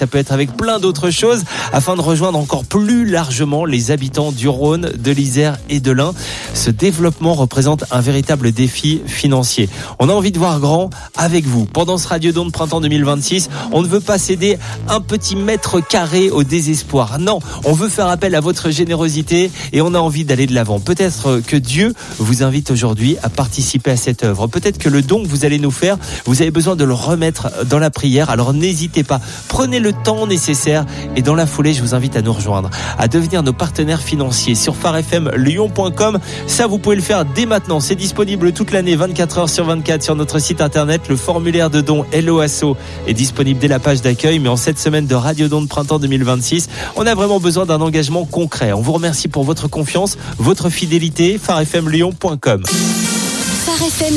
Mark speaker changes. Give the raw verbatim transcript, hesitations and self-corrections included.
Speaker 1: ça peut être avec plein d'autres choses, afin de rejoindre encore plus largement les habitants du Rhône, de l'Isère et de l'Ain. Ce développement représente un véritable défi financier. On a envie de voir grand avec vous. Pendant ce Radiodon de printemps deux mille vingt-six, on ne veut pas céder un petit mètre carré au désespoir. Non, on veut faire appel à votre générosité et on a envie d'aller de l'avant. Peut-être que Dieu vous invite aujourd'hui à participer à cette œuvre. Peut-être que le don que vous allez nous faire, vous avez besoin de le remettre dans la prière. Alors n'hésitez pas, prenez le temps nécessaire et dans la foulée, je vous invite à nous rejoindre, à devenir nos partenaires financiers sur phare f m lyon point com. Ça, vous pouvez le faire dès maintenant. C'est disponible toute l'année, vingt-quatre heures sur vingt-quatre sur notre site internet. Le formulaire de don Hello Asso est disponible dès la page d'accueil. Mais en cette semaine de Radiodon de printemps deux mille vingt-six, on a vraiment besoin d'un engagement concret. On vous remercie pour votre confiance, votre fidélité. phare f m lyon point com.
Speaker 2: phare f m